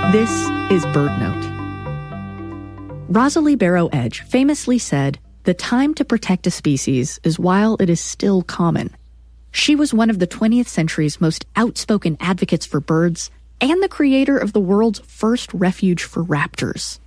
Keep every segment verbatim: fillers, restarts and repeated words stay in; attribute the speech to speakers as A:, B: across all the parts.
A: This is BirdNote. Rosalie Barrow Edge famously said, "The time to protect a species is while it is still common." She was one of the twentieth century's most outspoken advocates for birds and the creator of the world's first refuge for raptors.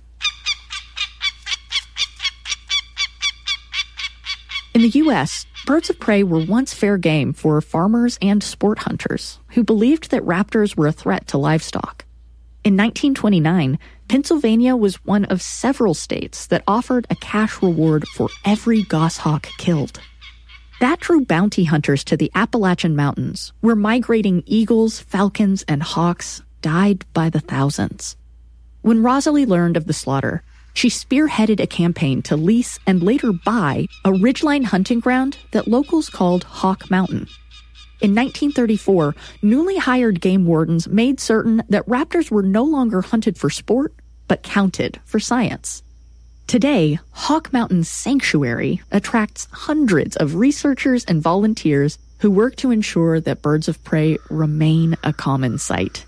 A: In the U S, birds of prey were once fair game for farmers and sport hunters who believed that raptors were a threat to livestock. In nineteen twenty-nine, Pennsylvania was one of several states that offered a cash reward for every goshawk killed. That drew bounty hunters to the Appalachian Mountains, where migrating eagles, falcons, and hawks died by the thousands. When Rosalie learned of the slaughter, she spearheaded a campaign to lease and later buy a ridgeline hunting ground that locals called Hawk Mountain. In nineteen thirty-four, newly hired game wardens made certain that raptors were no longer hunted for sport, but counted for science. Today, Hawk Mountain Sanctuary attracts hundreds of researchers and volunteers who work to ensure that birds of prey remain a common sight.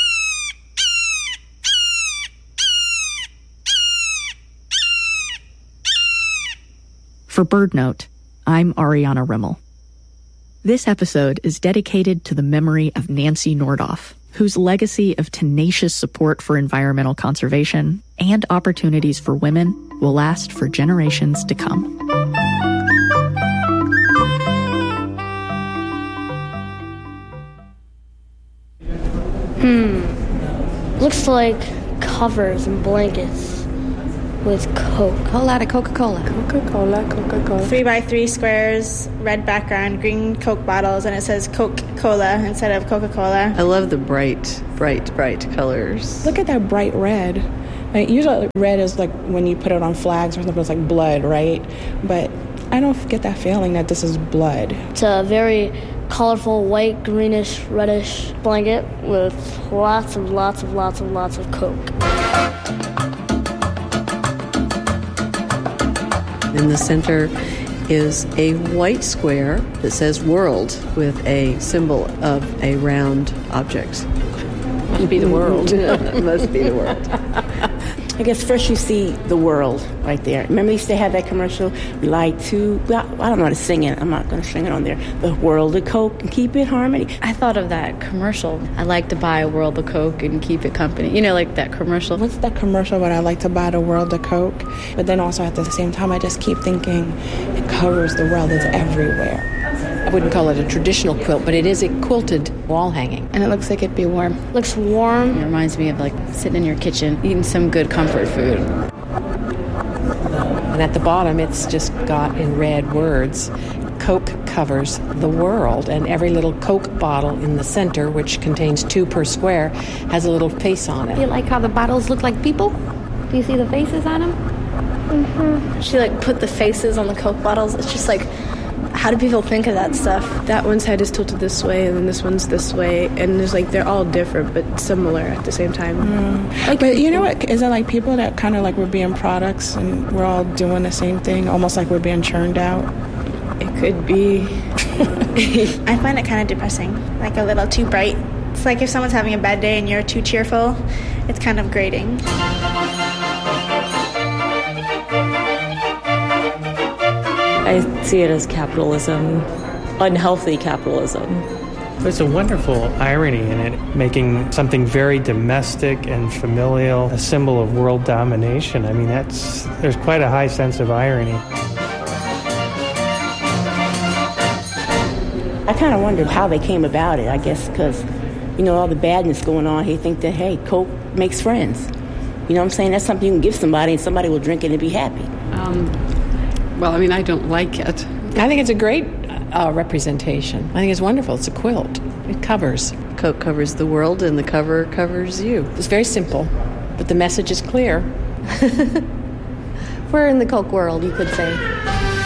A: For BirdNote, I'm Ariana Rimmel. This episode is dedicated to the memory of Nancy Nordoff, whose legacy of tenacious support for environmental conservation and opportunities for women will last for generations to come.
B: Hmm. Looks like covers and blankets with Coke.
C: A whole lot of Coca-Cola.
D: Coca-Cola, Coca-Cola.
E: Three by three squares, red background, green Coke bottles, and it says Coca-Cola instead of Coca-Cola.
F: I love the bright, bright, bright colors.
D: Look at that bright red. Like, usually red is like when you put it on flags or something, it's like blood, right? But I don't get that feeling that this is blood.
B: It's a very colorful white, greenish, reddish blanket with lots of, lots of, lots of, lots of Coke.
F: In the center is a white square that says world with a symbol of a round object.
C: Must be the world.
F: It must be the world.
G: I guess first you see the world right there. Remember they used to have that commercial, we like to, well, I don't know how to sing it. I'm not going to sing it on there. The world of Coke and keep it harmony.
C: I thought of that commercial. I like to buy a world of Coke and keep it company. You know, like that commercial.
D: What's that commercial when I like to buy the world of Coke? But then also at the same time, I just keep thinking it covers the world. It's everywhere.
H: I wouldn't call it a traditional quilt, but it is a quilted wall hanging.
D: And it looks like it'd be warm.
B: Looks warm.
C: It reminds me of like sitting in your kitchen, eating some good comfort food.
H: And at the bottom, it's just got in red words, Coke covers the world. And every little Coke bottle in the center, which contains two per square, has a little face on it.
C: Do you like how the bottles look like people? Do you see the faces on them?
E: Mm-hmm. She like put the faces on the Coke bottles. It's just like, how do people think of that stuff?
I: That one's head is tilted this way, and then this one's this way, and it's like they're all different but similar at the same time.
D: Mm. Like, but you know what? Is it like people that kind of like we're being products and we're all doing the same thing, almost like we're being churned out?
I: It could be.
E: I find it kind of depressing, like a little too bright. It's like if someone's having a bad day and you're too cheerful, it's kind of grating.
J: I see it as capitalism, unhealthy capitalism.
K: There's a wonderful irony in it, making something very domestic and familial a symbol of world domination. I mean, that's there's quite a high sense of irony.
G: I kind of wondered how they came about it, I guess, because, you know, all the badness going on, they think that, hey, Coke makes friends. You know what I'm saying? That's something you can give somebody and somebody will drink it and be happy.
L: Um, well, I mean, I don't like it.
H: I think it's a great uh, representation. I think it's wonderful. It's a quilt. It covers.
F: Coke covers the world and the cover covers you.
H: It's very simple, but the message is clear.
B: We're in the Coke world, you could say.